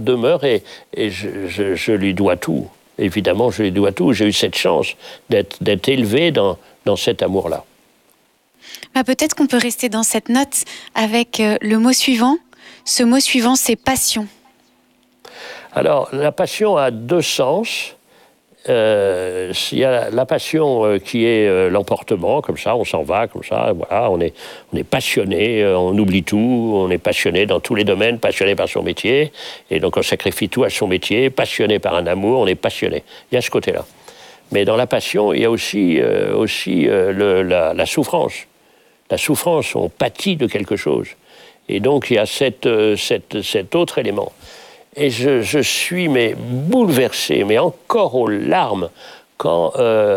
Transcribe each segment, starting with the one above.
demeure et je lui dois tout. Évidemment, je lui dois tout. J'ai eu cette chance d'être élevé dans cet amour-là. Peut-être qu'on peut rester dans cette note avec le mot suivant. Ce mot suivant, c'est passion. Alors, la passion a deux sens. Il y a la passion qui est l'emportement, comme ça, on s'en va, comme ça, voilà, on est passionné, on oublie tout, on est passionné dans tous les domaines, passionné par son métier, et donc on sacrifie tout à son métier, passionné par un amour, on est passionné. Il y a ce côté-là. Mais dans la passion, il y a aussi la souffrance. La souffrance, on pâtit de quelque chose. Et donc, il y a cet autre élément. Et je suis bouleversé, mais encore aux larmes, quand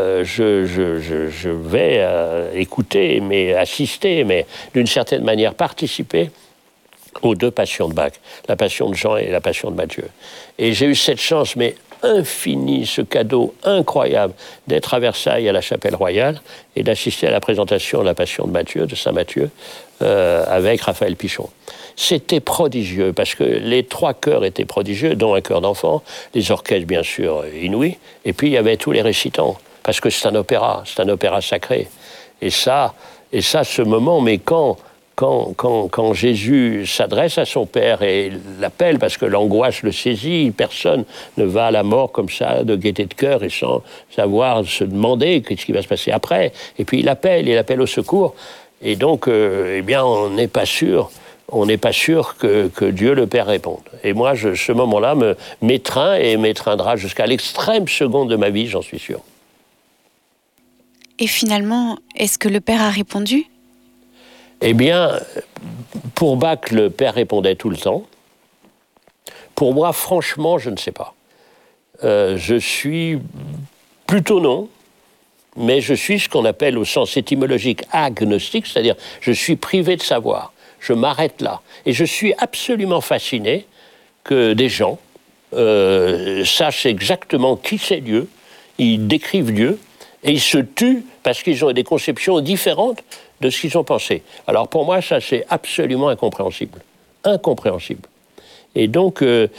je vais écouter, assister, mais d'une certaine manière participer aux deux passions de Bach, la passion de Jean et la passion de Matthieu. Et j'ai eu cette chance, mais infinie, ce cadeau incroyable d'être à Versailles, à la Chapelle Royale, et d'assister à la présentation de la passion de Matthieu, de Saint Matthieu, avec Raphaël Pichon. C'était prodigieux, parce que les trois chœurs étaient prodigieux, dont un chœur d'enfant, les orchestres, bien sûr, inouïs, et puis il y avait tous les récitants, parce que c'est un opéra sacré. Et ça, ce moment, mais quand Jésus s'adresse à son Père et l'appelle, parce que l'angoisse le saisit, personne ne va à la mort comme ça, de gaieté de cœur, et sans savoir se demander ce qui va se passer après. Et puis il appelle au secours. Et donc, on n'est pas sûr que Dieu le Père réponde. Et moi, ce moment-là m'étreint et m'étreindra jusqu'à l'extrême seconde de ma vie, j'en suis sûr. Et finalement, est-ce que le Père a répondu ? Eh bien, pour Bach, le Père répondait tout le temps. Pour moi, franchement, je ne sais pas. Je suis plutôt non, mais je suis ce qu'on appelle au sens étymologique agnostique, c'est-à-dire je suis privé de savoir. Je m'arrête là. Et je suis absolument fasciné que des gens sachent exactement qui c'est Dieu, ils décrivent Dieu, et ils se tuent parce qu'ils ont des conceptions différentes de ce qu'ils ont pensé. Alors pour moi, ça c'est absolument incompréhensible. Incompréhensible. Et donc, et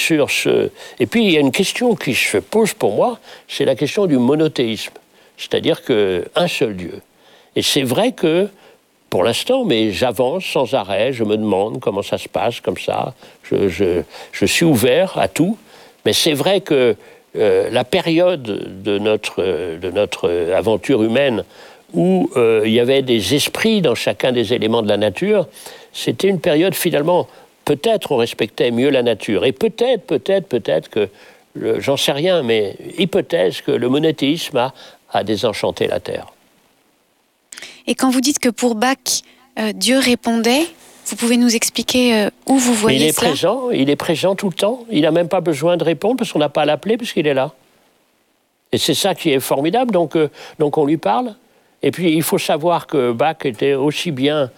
puis il y a une question qui se pose pour moi, c'est la question du monothéisme. C'est-à-dire qu'un seul Dieu. Et c'est vrai que, pour l'instant, mais j'avance sans arrêt, je me demande comment ça se passe, comme ça, je suis ouvert à tout, mais c'est vrai que la période de notre aventure humaine où il y avait des esprits dans chacun des éléments de la nature, c'était une période finalement, peut-être on respectait mieux la nature, et peut-être que, j'en sais rien, mais hypothèse que le monothéisme a désenchanté la Terre. Et quand vous dites que pour Bach, Dieu répondait, vous pouvez nous expliquer où vous voyez cela ? Il est présent tout le temps, il n'a même pas besoin de répondre parce qu'on n'a pas à l'appeler puisqu'il est là. Et c'est ça qui est formidable, donc on lui parle. Et puis, il faut savoir que Bach était aussi bien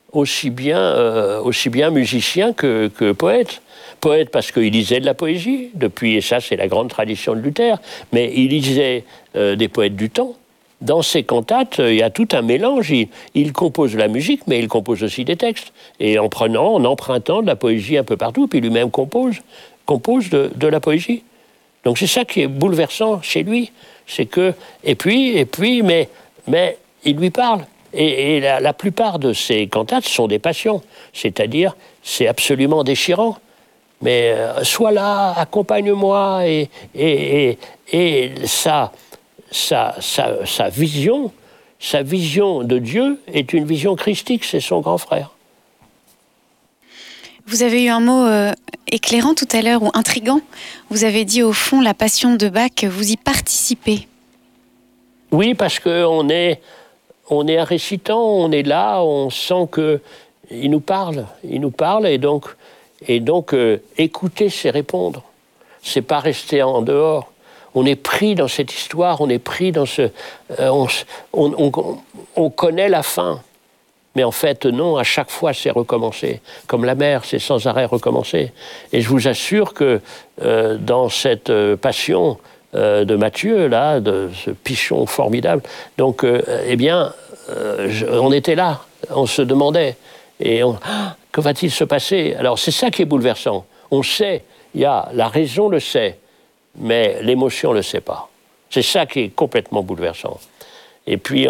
musicien que poète. Poète parce qu'il lisait de la poésie, et ça, c'est la grande tradition de Luther, mais il lisait des poètes du temps. Dans ses cantates, il y a tout un mélange. Il compose de la musique, mais il compose aussi des textes. Et en empruntant de la poésie un peu partout, puis lui-même compose de la poésie. Donc c'est ça qui est bouleversant chez lui. C'est que, mais il lui parle. Et la plupart de ses cantates sont des passions. C'est-à-dire, c'est absolument déchirant. Mais sois là, accompagne-moi. Et sa vision de Dieu est une vision christique, c'est son grand frère. Vous avez eu un mot éclairant tout à l'heure, ou intriguant. Vous avez dit, au fond, la passion de Bach, vous y participez. Oui, parce qu'on est un récitant, on est là, on sent qu'il nous parle, et donc écouter, c'est répondre. C'est pas rester en dehors. On est pris dans cette histoire, on est pris dans on connaît la fin. Mais en fait, non, à chaque fois, c'est recommencer. Comme la mer, c'est sans arrêt recommencer. Et je vous assure que dans cette passion de Matthieu, là, de ce Pichon formidable, donc, on était là, on se demandait. Et que va-t-il se passer ? Alors, c'est ça qui est bouleversant. On sait, La raison le sait, mais l'émotion ne le sait pas. C'est ça qui est complètement bouleversant. Et puis,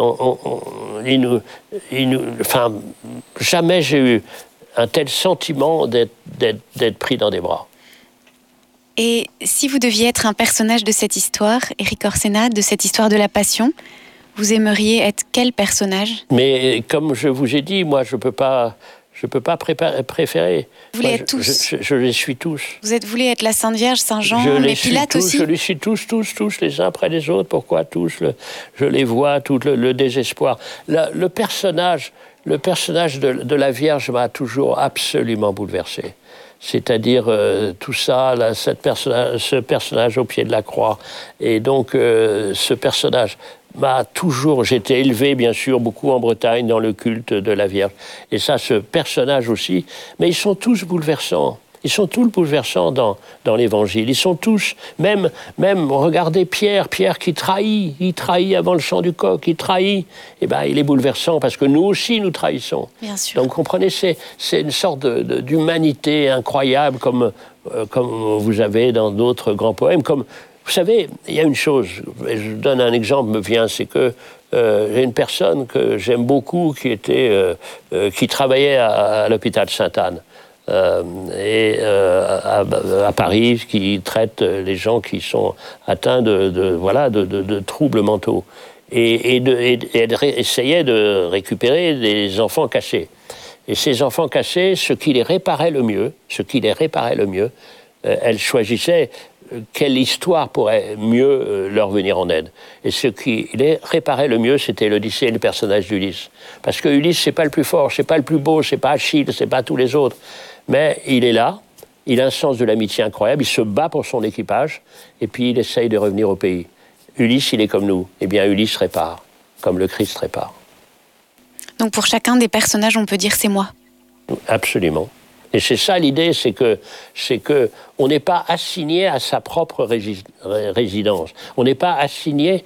jamais j'ai eu un tel sentiment d'être pris dans des bras. Et si vous deviez être un personnage de cette histoire, Éric Orsenna, de cette histoire de la Passion, vous aimeriez être quel personnage? Mais comme je vous ai dit, moi, je peux pas préférer. Vous voulez être tous? Je les suis tous. Vous voulez être la Sainte Vierge, Saint Jean, mais Pilate aussi? Je les suis tous, les uns après les autres. Pourquoi tous? Je les vois, tout le désespoir. Le personnage de la Vierge m'a toujours absolument bouleversé. C'est-à-dire tout ça, là, ce personnage au pied de la croix. Et donc, ce personnage m'a toujours... J'étais élevé, bien sûr, beaucoup en Bretagne, dans le culte de la Vierge. Et ça, ce personnage aussi. Mais ils sont tous bouleversants. Ils sont tous bouleversants dans l'Évangile. Ils sont tous... Même regardez Pierre qui trahit. Il trahit avant le chant du coq. Il trahit. Eh bien, il est bouleversant parce que nous aussi, nous trahissons. Bien sûr. Donc, comprenez, c'est une sorte d'humanité incroyable comme vous avez dans d'autres grands poèmes. Vous savez, il y a une chose, je donne un exemple, me vient, c'est que j'ai une personne que j'aime beaucoup qui travaillait à l'hôpital Sainte-Anne à Paris, qui traite les gens qui sont atteints de troubles mentaux. Et elle essayait de récupérer des enfants cachés. Et ces enfants cachés, ce qui les réparait le mieux, elle choisissait quelle histoire pourrait mieux leur venir en aide. Et ce qui les réparait le mieux, c'était l'Odyssée et le personnage d'Ulysse. Parce que Ulysse, c'est pas le plus fort, c'est pas le plus beau, c'est pas Achille, c'est pas tous les autres. Mais il est là, il a un sens de l'amitié incroyable, il se bat pour son équipage, et puis il essaye de revenir au pays. Ulysse, il est comme nous. Eh bien, Ulysse répare, comme le Christ répare. Donc pour chacun des personnages, on peut dire c'est moi. Absolument. Et c'est ça l'idée, c'est que on n'est pas assigné à sa propre résidence. On n'est pas assigné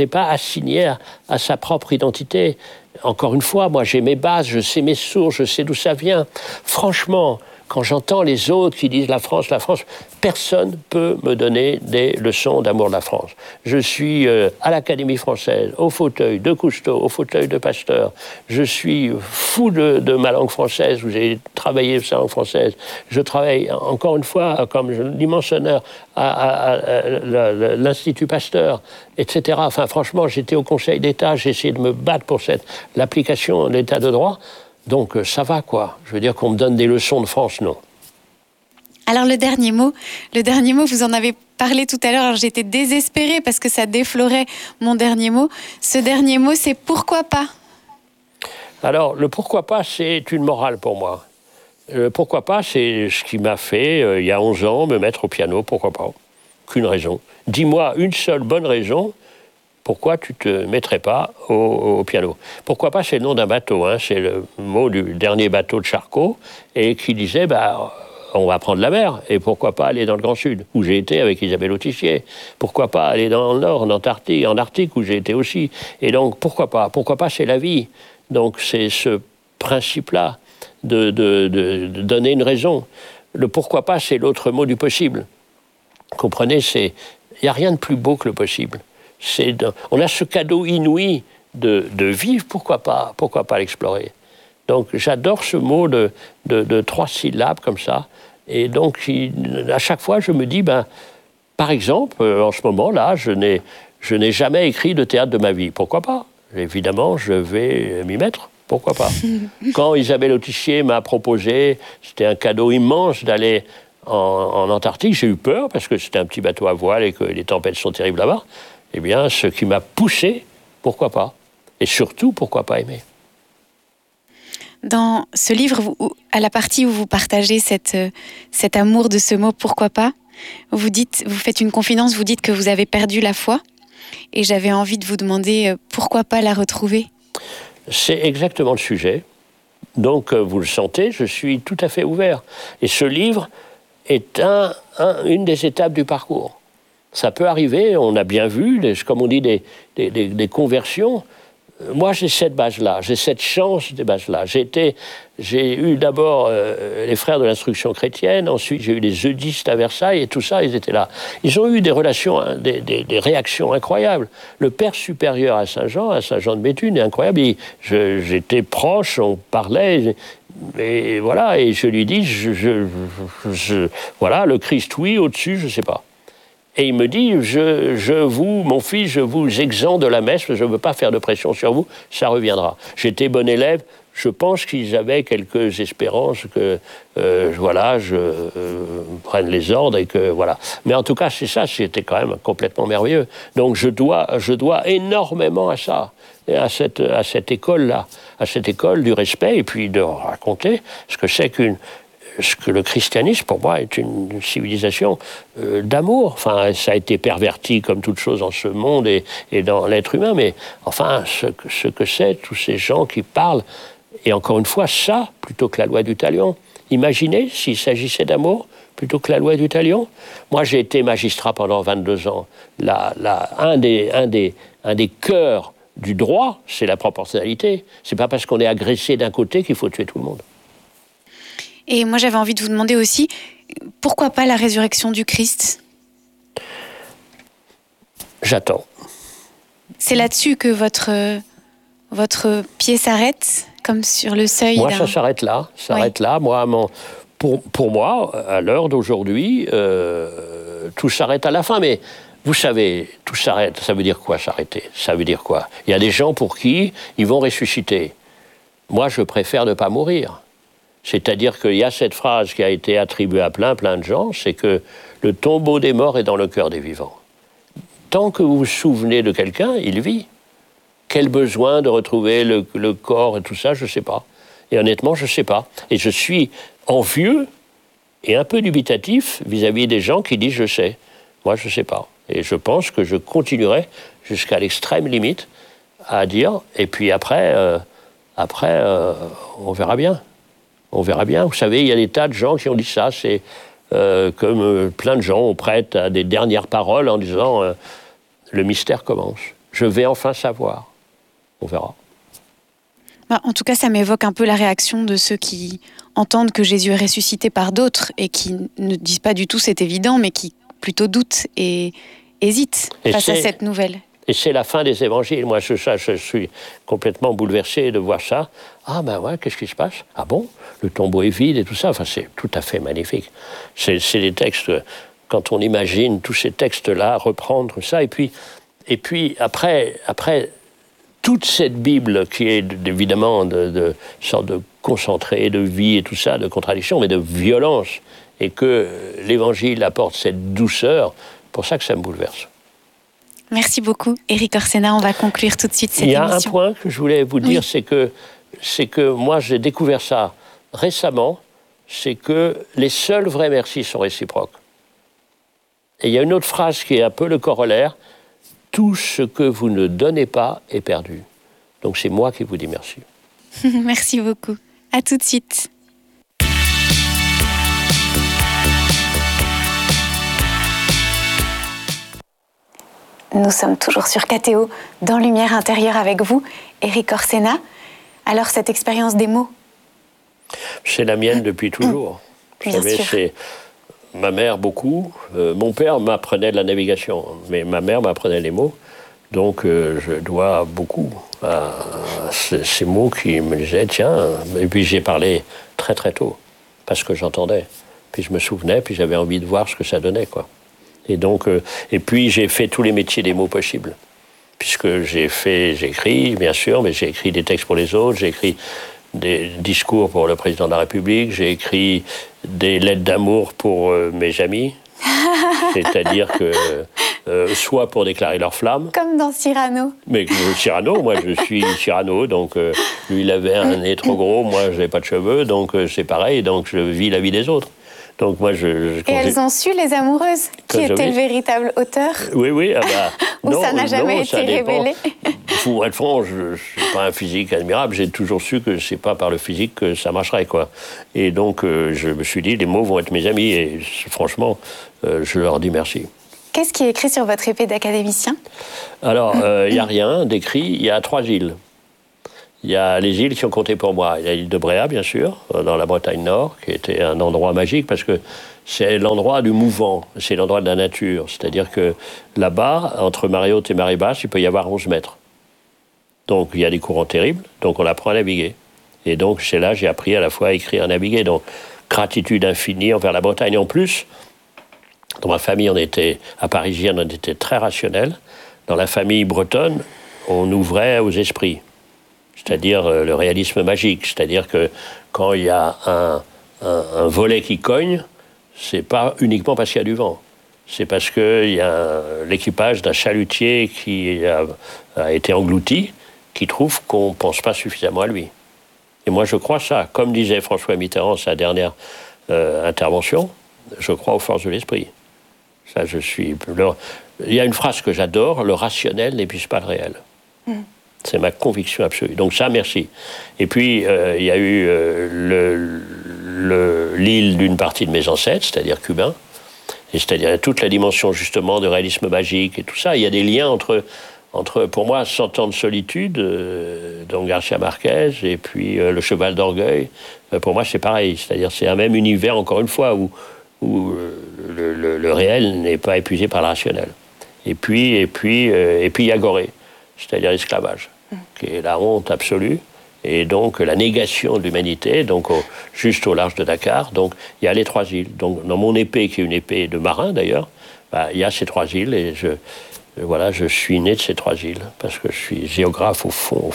à sa propre identité. Encore une fois, moi j'ai mes bases, je sais mes sources, je sais d'où ça vient. Franchement, quand j'entends les autres qui disent la France, personne ne peut me donner des leçons d'amour de la France. Je suis à l'Académie française, au fauteuil de Cousteau, au fauteuil de Pasteur. Je suis fou de ma langue française, où j'ai travaillé sur la langue française. Je travaille, encore une fois, comme l'immense honneur à l'Institut Pasteur, etc. Enfin, franchement, j'étais au Conseil d'État, j'ai essayé de me battre pour l'application de l'État de droit. Donc ça va, quoi. Je veux dire qu'on me donne des leçons de France, non. Alors le dernier mot, vous en avez parlé tout à l'heure, alors j'étais désespérée parce que ça déflorait mon dernier mot. Ce dernier mot, c'est pourquoi pas? Alors le pourquoi pas, c'est une morale pour moi. Pourquoi pas, c'est ce qui m'a fait, il y a 11 ans, me mettre au piano, pourquoi pas. Qu'une raison. Dis-moi une seule bonne raison. Pourquoi tu ne te mettrais pas au piano? Pourquoi pas, c'est le nom d'un bateau, hein, c'est le mot du dernier bateau de Charcot, et qui disait, on va prendre la mer, et pourquoi pas aller dans le Grand Sud, où j'ai été avec Isabelle Autissier. Pourquoi pas aller dans le Nord, en Arctique, où j'ai été aussi. Et donc, pourquoi pas? Pourquoi pas, c'est la vie. Donc, c'est ce principe-là de donner une raison. Le pourquoi pas, c'est l'autre mot du possible. Comprenez, il n'y a rien de plus beau que le possible. On a ce cadeau inouï de vivre, pourquoi pas l'explorer. Donc j'adore ce mot de 3 syllabes comme ça. Et donc à chaque fois je me dis, par exemple, en ce moment-là, je n'ai jamais écrit de théâtre de ma vie. Pourquoi pas? Évidemment, je vais m'y mettre. Pourquoi pas? Quand Isabelle Autissier m'a proposé, c'était un cadeau immense d'aller en Antarctique, j'ai eu peur parce que c'était un petit bateau à voile et que les tempêtes sont terribles là-bas. Eh bien, ce qui m'a poussé, pourquoi pas? Et surtout, pourquoi pas aimer? Dans ce livre, à la partie où vous partagez cet amour de ce mot « pourquoi pas », vous faites une confidence, vous dites que vous avez perdu la foi. Et j'avais envie de vous demander pourquoi pas la retrouver? C'est exactement le sujet. Donc, vous le sentez, je suis tout à fait ouvert. Et ce livre est une des étapes du parcours. Ça peut arriver, on a bien vu, comme on dit, des conversions. moi, j'ai cette base-là, j'ai cette chance des bases-là. J'ai eu d'abord les frères de l'instruction chrétienne, ensuite j'ai eu les eudistes à Versailles, et tout ça, ils étaient là. Ils ont eu des relations, des réactions incroyables. Le père supérieur à Saint-Jean de Béthune, est incroyable. J'étais proche, on parlait, et voilà, et je lui dis, voilà, le Christ, oui, au-dessus, je ne sais pas. Et il me dit, mon fils, je vous exempte de la messe, je ne veux pas faire de pression sur vous, ça reviendra. J'étais bon élève, je pense qu'ils avaient quelques espérances que, je prenne les ordres et que, voilà. Mais en tout cas, c'est ça, c'était quand même complètement merveilleux. Donc je dois énormément à ça, et à cette école-là, à cette école du respect, et puis de raconter ce que c'est ce que le christianisme, pour moi, est une civilisation d'amour. Enfin, ça a été perverti comme toute chose en ce monde et dans l'être humain, mais enfin, ce que c'est, tous ces gens qui parlent, et encore une fois, ça, plutôt que la loi du talion. Imaginez s'il s'agissait d'amour plutôt que la loi du talion. Moi, j'ai été magistrat pendant 22 ans. Un des cœurs du droit, c'est la proportionnalité. C'est pas parce qu'on est agressé d'un côté qu'il faut tuer tout le monde. Et moi, j'avais envie de vous demander aussi, pourquoi pas la résurrection du Christ ? J'attends. C'est là-dessus que votre pied s'arrête, comme sur le seuil Moi, ça s'arrête là. Là. Moi, pour moi, à l'heure d'aujourd'hui, tout s'arrête à la fin. Mais vous savez, tout s'arrête. Ça veut dire quoi, s'arrêter ? Ça veut dire quoi ? Il y a des gens pour qui ils vont ressusciter. Moi, je préfère ne pas mourir. C'est-à-dire qu'il y a cette phrase qui a été attribuée à plein de gens, c'est que le tombeau des morts est dans le cœur des vivants. Tant que vous vous souvenez de quelqu'un, il vit. Quel besoin de retrouver le corps et tout ça, je ne sais pas. Et honnêtement, je ne sais pas. Et je suis envieux et un peu dubitatif vis-à-vis des gens qui disent « je sais ». Moi, je ne sais pas. Et je pense que je continuerai jusqu'à l'extrême limite à dire, et puis après, on verra bien. On verra bien. Vous savez, il y a des tas de gens qui ont dit ça. C'est comme plein de gens, on prête à des dernières paroles en disant le mystère commence. Je vais enfin savoir. On verra. En tout cas, ça m'évoque un peu la réaction de ceux qui entendent que Jésus est ressuscité par d'autres et qui ne disent pas du tout c'est évident, mais qui plutôt doutent et hésitent face à cette nouvelle. Et c'est la fin des évangiles. Moi, je suis complètement bouleversé de voir ça. Ah ben ouais, qu'est-ce qui se passe ? Ah bon ? Le tombeau est vide et tout ça. Enfin, c'est tout à fait magnifique. C'est des textes, quand on imagine tous ces textes-là, reprendre ça. Et puis après, toute cette Bible qui est évidemment de sorte de concentré de vie et tout ça, de contradiction, mais de violence, et que l'Évangile apporte cette douceur, pour ça que ça me bouleverse. Merci beaucoup, Éric Orsena. On va conclure tout de suite cette émission. Il y a un point que je voulais vous dire, c'est que moi, j'ai découvert ça récemment, c'est que les seuls vrais merci sont réciproques. Et il y a une autre phrase qui est un peu le corollaire, « Tout ce que vous ne donnez pas est perdu ». Donc c'est moi qui vous dis merci. Merci beaucoup. À tout de suite. Nous sommes toujours sur KTO, dans Lumière intérieure avec vous, Éric Orsena. Alors, cette expérience des mots ? C'est la mienne depuis toujours. Vous savez, c'est ma mère beaucoup. Mon père m'apprenait de la navigation, mais ma mère m'apprenait les mots. Donc, je dois beaucoup à ces mots qui me disaient, tiens... Et puis, j'ai parlé très, très tôt, parce que j'entendais. Puis, je me souvenais, puis j'avais envie de voir ce que ça donnait, quoi. Et donc, et puis j'ai fait tous les métiers des mots possibles, puisque j'ai écrit, bien sûr, mais j'ai écrit des textes pour les autres, j'ai écrit des discours pour le président de la République, j'ai écrit des lettres d'amour pour mes amis, c'est-à-dire que soit pour déclarer leur flamme. Comme dans Cyrano. Mais Cyrano, moi je suis Cyrano, donc lui il avait un nez trop gros, moi je n'avais pas de cheveux, donc c'est pareil, donc je vis la vie des autres. Donc moi, et elles ont su, les amoureuses, qui était le véritable auteur ? Oui. Ah bah, ou ça n'a jamais été révélé ? Pour être franc, je ne suis pas un physique admirable. J'ai toujours su que ce n'est pas par le physique que ça marcherait, quoi. Et donc, je me suis dit, les mots vont être mes amis. Et franchement, je leur dis merci. Qu'est-ce qui est écrit sur votre épée d'académicien ? Alors, il n'y a rien d'écrit. Il y a 3 îles. Il y a les îles qui ont compté pour moi. Il y a l'île de Bréa, bien sûr, dans la Bretagne Nord, qui était un endroit magique parce que c'est l'endroit du mouvant, c'est l'endroit de la nature. C'est-à-dire que là-bas, entre marée haute et marée basse, il peut y avoir 11 mètres. Donc il y a des courants terribles, donc on apprend à naviguer. Et donc c'est là que j'ai appris à la fois à écrire et à naviguer. Donc gratitude infinie envers la Bretagne. En plus, dans ma famille, à Parisienne, on était très rationnel. Dans la famille bretonne, on ouvrait aux esprits. C'est-à-dire le réalisme magique. C'est-à-dire que quand il y a un volet qui cogne, c'est pas uniquement parce qu'il y a du vent. C'est parce qu'il y a l'équipage d'un chalutier qui a été englouti, qui trouve qu'on ne pense pas suffisamment à lui. Et moi, je crois ça. Comme disait François Mitterrand, sa dernière intervention, je crois aux forces de l'esprit. Ça, il y a une phrase que j'adore, le rationnel n'épuise pas le réel. C'est ma conviction absolue. Donc ça, merci. Et puis, il y a eu l'île d'une partie de mes ancêtres, c'est-à-dire cubains, et c'est-à-dire toute la dimension, justement, de réalisme magique et tout ça. Il y a des liens entre pour moi, 100 ans de solitude, donc Garcia Marquez, et puis Le Cheval d'Orgueil. Pour moi, c'est pareil. C'est-à-dire, c'est un même univers, encore une fois, où le réel n'est pas épuisé par le rationnel. Et puis, il y a Gorée, c'est-à-dire l'esclavage, qui est la honte absolue, et donc la négation de l'humanité, donc juste au large de Dakar. Donc, il y a les 3 îles. Donc, dans mon épée, qui est une épée de marin, d'ailleurs, il y a ces 3 îles, et voilà, je suis né de ces 3 îles, parce que je suis géographe au fond.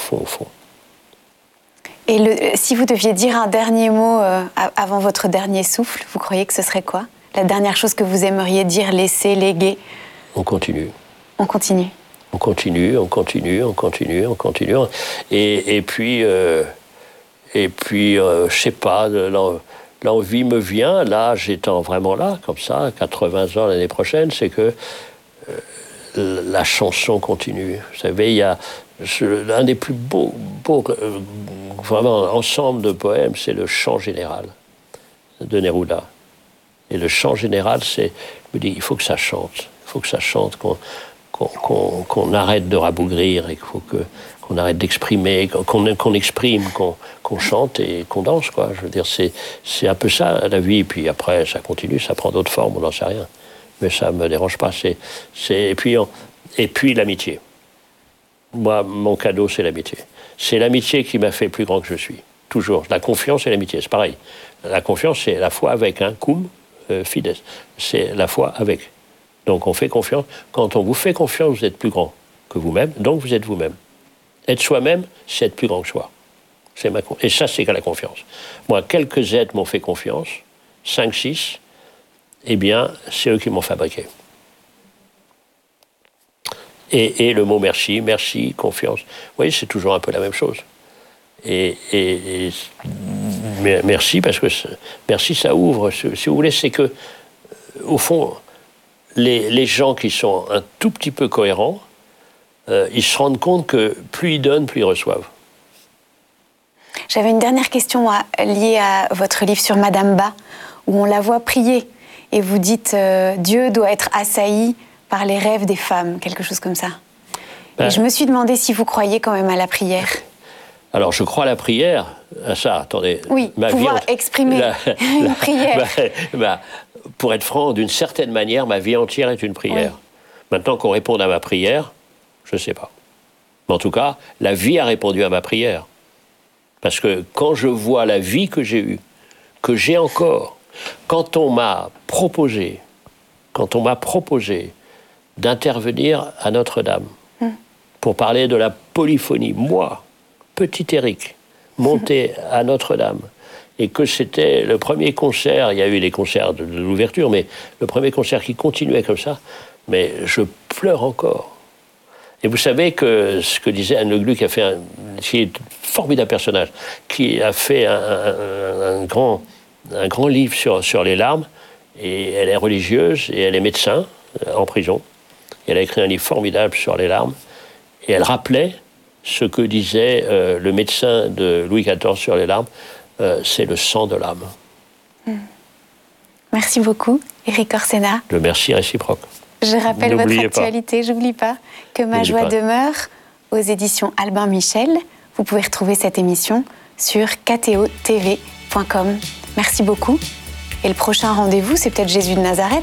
Et si vous deviez dire un dernier mot avant votre dernier souffle, vous croyez que ce serait quoi? La dernière chose que vous aimeriez dire, laisser, léguer? On continue. On continue. On continue. Et puis, je sais pas, l'envie me vient, l'âge étant vraiment là, comme ça, 80 ans l'année prochaine, c'est que la chanson continue. Vous savez, il y a l'un des plus beaux vraiment ensemble de poèmes, c'est le chant général de Neruda. Et le chant général, je me dis, il faut que ça chante, qu'on arrête de rabougrir, et qu'il faut qu'on arrête d'exprimer, qu'on exprime, qu'on chante et qu'on danse, quoi. Je veux dire, c'est un peu ça la vie. Et puis après, ça continue, ça prend d'autres formes, on n'en sait rien. Mais ça ne me dérange pas. Et puis l'amitié. Moi, mon cadeau, c'est l'amitié. C'est l'amitié qui m'a fait plus grand que je suis. Toujours. La confiance et l'amitié, c'est pareil. La confiance, c'est la foi avec un cum fides. C'est la foi avec. Donc on fait confiance. Quand on vous fait confiance, vous êtes plus grand que vous-même, donc vous êtes vous-même. Être soi-même, c'est être plus grand que soi. Et ça, c'est la confiance. Moi, quelques êtres m'ont fait confiance, 5, 6, eh bien, c'est eux qui m'ont fabriqué. Et le mot merci, confiance, vous voyez, c'est toujours un peu la même chose. Et merci, parce que merci, ça ouvre. Si vous voulez, c'est que, au fond, les gens qui sont un tout petit peu cohérents, ils se rendent compte que plus ils donnent, plus ils reçoivent. J'avais une dernière question liée à votre livre sur Madame Ba, où on la voit prier. Et vous dites Dieu doit être assailli par les rêves des femmes, quelque chose comme ça. Et je me suis demandé si vous croyez quand même à la prière. Alors, je crois à la prière. À ça, attendez. Oui, pouvoir exprimer une prière. Pour être franc, d'une certaine manière, ma vie entière est une prière. Oui. Maintenant qu'on réponde à ma prière, je ne sais pas. Mais en tout cas, la vie a répondu à ma prière. Parce que quand je vois la vie que j'ai eue, que j'ai encore, quand on m'a proposé d'intervenir à Notre-Dame pour parler de la polyphonie, moi, petit Éric, monté à Notre-Dame, et que c'était le premier concert, il y a eu les concerts de l'ouverture, mais le premier concert qui continuait comme ça, mais je pleure encore. Et vous savez que ce que disait Anne Le Glu, qui est un formidable personnage, qui a fait un grand livre sur les larmes, et elle est religieuse, et elle est médecin en prison. Et elle a écrit un livre formidable sur les larmes, et elle rappelait ce que disait le médecin de Louis XIV sur les larmes, c'est le sang de l'âme. Merci beaucoup, Éric Orsena. Le merci réciproque. Je rappelle votre actualité, j'oublie pas, que Ma joie demeure, aux éditions Albin Michel. Vous pouvez retrouver cette émission sur ktotv.com. Merci beaucoup. Et le prochain rendez-vous, c'est peut-être Jésus de Nazareth.